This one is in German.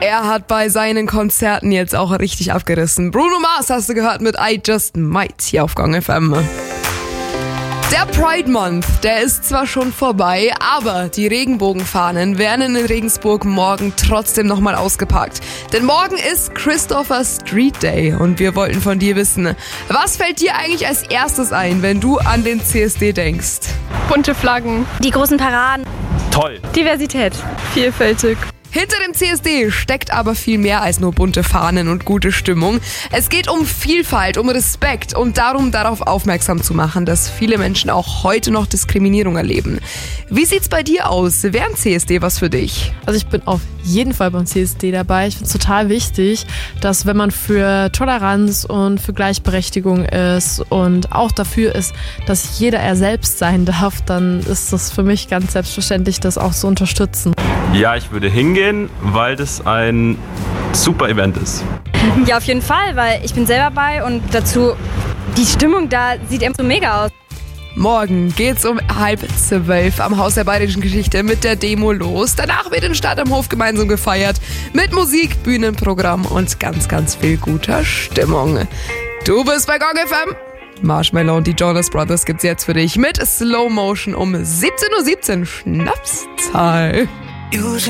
Er hat bei seinen Konzerten jetzt auch richtig abgerissen. Bruno Mars hast du gehört mit I Just Might hier auf Gong FM. Der Pride Month, der ist zwar schon vorbei, aber die Regenbogenfahnen werden in Regensburg morgen trotzdem nochmal ausgepackt. Denn morgen ist Christopher Street Day und wir wollten von dir wissen, was fällt dir eigentlich als erstes ein, wenn du an den CSD denkst? Bunte Flaggen. Die großen Paraden. Toll. Diversität. Vielfältig. Hinter dem CSD steckt aber viel mehr als nur bunte Fahnen und gute Stimmung. Es geht um Vielfalt, um Respekt und darum, darauf aufmerksam zu machen, dass viele Menschen auch heute noch Diskriminierung erleben. Wie sieht's bei dir aus? Wäre ein CSD was für dich? Also ich bin auf jeden Fall beim CSD dabei. Ich finde es total wichtig, dass wenn man für Toleranz und für Gleichberechtigung ist und auch dafür ist, dass jeder er selbst sein darf, dann ist das für mich ganz selbstverständlich, das auch zu unterstützen. Ja, ich würde hingehen, weil das ein super Event ist. Ja, auf jeden Fall, weil ich bin selber bei und dazu, die Stimmung da sieht immer so mega aus. Morgen geht's um 11:30 am Haus der Bayerischen Geschichte mit der Demo los. Danach wird in Stadt am Hof gemeinsam gefeiert mit Musik, Bühnenprogramm und ganz, ganz viel guter Stimmung. Du bist bei Gong FM. Marshmallow und die Jonas Brothers gibt's jetzt für dich mit Slow Motion um 17:17 Uhr. Schnapszahl.